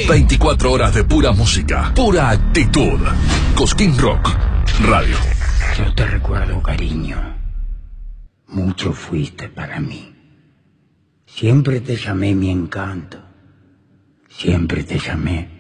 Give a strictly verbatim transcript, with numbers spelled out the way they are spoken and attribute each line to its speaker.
Speaker 1: veinticuatro horas de pura música, pura actitud. Cosquín Rock Radio.
Speaker 2: Yo te recuerdo, cariño. Mucho fuiste para mí. Siempre te llamé mi encanto. Siempre te llamé